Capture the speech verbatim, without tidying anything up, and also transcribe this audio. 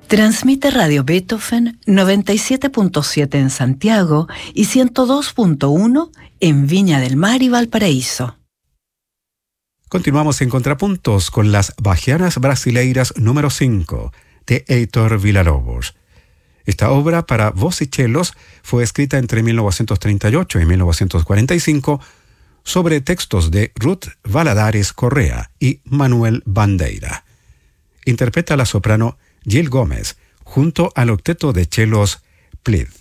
Transmite Radio Beethoven noventa y siete punto siete en Santiago y ciento dos punto uno en Viña del Mar y Valparaíso. Continuamos en Contrapuntos con las Bahianas Brasileiras número cinco de Heitor Villa-Lobos. Esta obra para voz y chelos fue escrita entre mil novecientos treinta y ocho y mil novecientos cuarenta y cinco sobre textos de Ruth Valadares Correa y Manuel Bandeira. Interpreta la soprano Jill Gómez junto al octeto de chelos Plid.